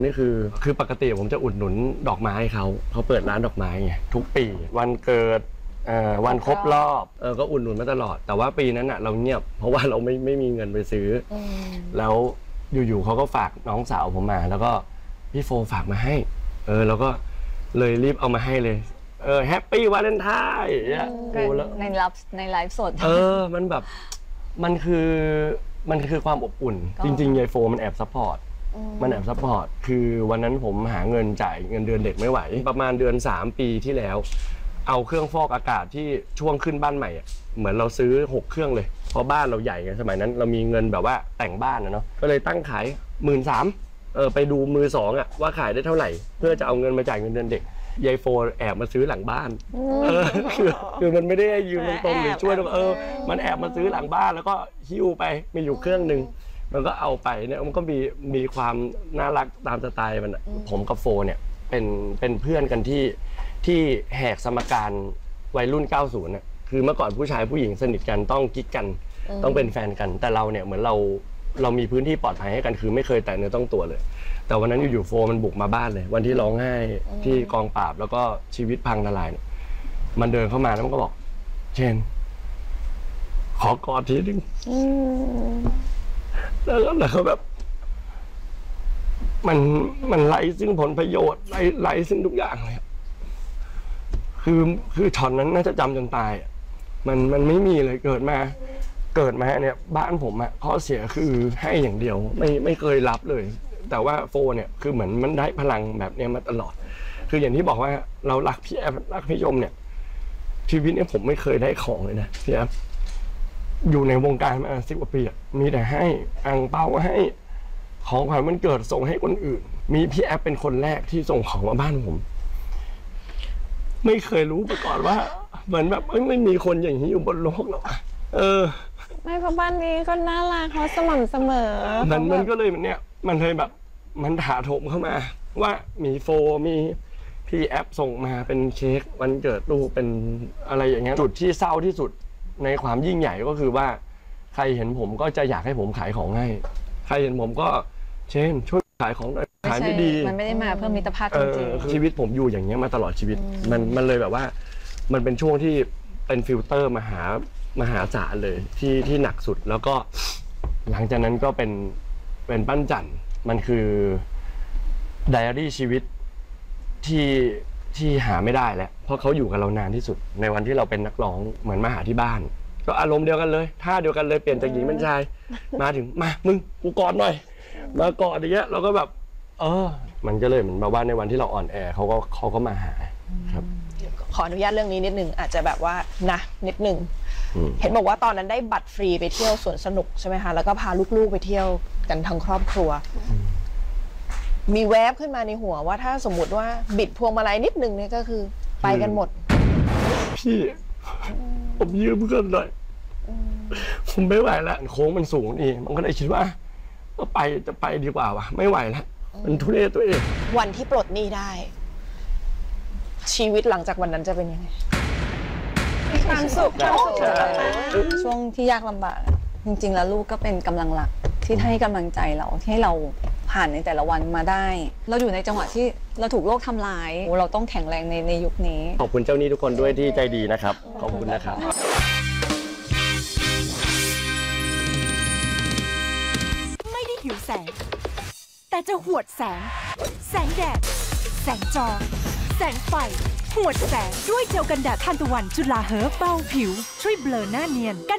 นี่คือปกติผมจะอุดหนุนดอกไม้เขาเปิดร้านดอกไม้ไงทุกปีวันเกิดวันครบรอบก็อุดหนุนมาตลอดแต่ว่าปีนั้นอ่ะเราเงียบเพราะว่าเราไม่มีเงินไปซื้อแล้วอยู่ๆเขาก็ฝากน้องสาวผมมาแล้วก็พี่โฟฝากมาให้เราก็เลยรีบเอามาให้เลยแฮปปี้วาเลนไทน์ในไลฟ์สดมันแบบมันคือความอบอุ่นจริงๆยายโฟมันแอบซัพพอร์ตคือวันนั้นผมหาเงินจ่ายเงินเดือนเด็กไม่ไหวประมาณเดือน3 ปีที่แล้วเอาเครื่องฟอกอากาศที่ช่วงขึ้นบ้านใหม่เหมือนเราซื้อ6 เครื่องเลยเพราะบ้านเราใหญ่ไงสมัยนั้นเรามีเงินแบบว่าแต่งบ้านนะเนาะก็เลยตั้งขาย13,000ไปดูมือ2ว่าขายได้เท่าไหร่เพื่อจะเอาเงินมาจ่ายเงินเดือนเด็กยายโฟแอบมาซื้อหลังบ้านคือมันไม่ได้ยืมตรงๆหรือช่วยมันแอบมาซื้อหลังบ้านแล้วก็หิ้วไปมีอยู่เครื่องนึงมันก็เอาไปเนี่ยมันก็มีความน่ารักตามสไตล์มันผมกับโฟเนี่ยเป็นเพื่อนกันที่แหกสมการวัยรุ่น90น่ะคือเมื่อก่อนผู้ชายผู้หญิงสนิทกันต้องกิ๊กกันต้องเป็นแฟนกันแต่เราเนี่ยเหมือนเรามีพื้นที่ปลอดภัยให้กันคือไม่เคยแตะเนื้อต้องตัวเลยแต่วันนั้นอยู่ๆโฟมันบุกมาบ้านเลยวันที่ร้องไห้ที่กองปราบแล้วก็ชีวิตพังทลายเนี่ยมันเดินเข้ามาแล้วมันก็บอกเชนขอกอดทีนึงแล้วเขาแบบมันไร้ซึ่งผลประโยชน์ไร้ซึ่งทุกอย่างเลยคือช็อตนั้นน่าจะจำจนตายมันไม่มีเลยเกิดมาเนี่ยบ้านผมข้อเสียคือให้อย่างเดียวไม่เคยรับเลยแต่ว่าโฟเนี่ยคือเหมือนมันได้พลังแบบนี้มาตลอดคืออย่างที่บอกว่าเรารักพี่แอฟรักพี่ชมเนี่ยชีวิตเนี่ยผมไม่เคยได้ของเลยนะพี่แอฟอยู่ในวงการมา10 กว่าปีมีแต่ให้อังเปาให้ของขวัญมันเกิดส่งให้คนอื่นมีพี่แอฟเป็นคนแรกที่ส่งของมาบ้านผมไม่เคยรู้มาก่อนว่าเหมือนแบบไม่มีคนอย่างนี้อยู่บนโลกหรอกไม่เพราะบ้านนี้ก็น่ารักเขาสม่ำเสมอมันก็เลยเนี่ยมันเลยแบบมันถาโถมเข้ามาว่ามีโฟมีพี่แอฟส่งมาเป็นเค้กวันเกิดลูกเป็นอะไรอย่างเงี้ยจุดที่เศร้าที่สุดในความยิ่งใหญ่ก็คือว่าใครเห็นผมก็จะอยากให้ผมขายของให้ใครเห็นผมก็เช่นช่วยขายของหน่อยขายไม่ดีมันไม่ได้มาเพื่อมิตรภาพจริงๆชีวิตผมอยู่อย่างเงี้ยมาตลอดชีวิตมันเลยแบบว่ามันเป็นช่วงที่เป็นฟิลเตอร์มหาศาลเลยที่หนักสุดแล้วก็หลังจากนั้นก็เป็นปั้นจั่นมันคือไดอารี่ชีวิตที่หาไม่ได้แล้วเพราะเขาอยู่กับเรานานที่สุดในวันที่เราเป็นนักร้องเหมือนมาหาที่บ้านก็อารมณ์เดียวกันเลยท่าเดียวกันเลยเปลี่ยนจากหญิงเป็นชายมาถึงมามึงกูกอดหน่อยมากอดอย่างเงี้ยเราก็แบบมันก็เลยเหมือนมาว่าในวันที่เราอ่อนแอเขาก็มาหาครับขออนุญาตเรื่องนี้นิดนึงอาจจะแบบว่านะนิดนึงเห็นบอกว่าตอนนั้นได้บัตรฟรีไปเที่ยวสวนสนุกใช่ไหมคะแล้วก็พาลูกๆไปเที่ยวกันทั้งครอบครัวมีแวบขึ้นมาในหัวว่าถ้าสมมติว่าบิดพวงมาลัยนิดนึงเนี่ยก็คือไปกันหมดพี่ผมยืมเพื่อนหน่อยผมไม่ไหวแล้วโค้งมันสูงนี่มันก็เลยคิดว่าจะไปดีกว่าวะไม่ไหวแล้วมันทุเรศตัวเองวันที่ปลดหนี้ได้ชีวิตหลังจากวันนั้นจะเป็นยังไงมีความสุขช่วงที่ยากลำบากจริงๆแล้วลูกก็เป็นกำลังหลักที่ให้กำลังใจเราที่ให้เราผ่านในแต่ละวันมาได้เราอยู่ในจังหวะที่เราถูกโลกทำลายเราต้องแข็งแรงในยุคนี้ขอบคุณเจ้าหนี้ทุกคนด้วยที่ใจดีนะครับขอบคุณนะครับไม่ได้หิวแสงแต่จะหวดแสงแสงแดดแสงจอแสงไฟหวดแสงด้วยเจลกันแดดทานตะวันจุฬาเฮิร์บเบาผิวช่วยเบลอหน้าเนียนกัน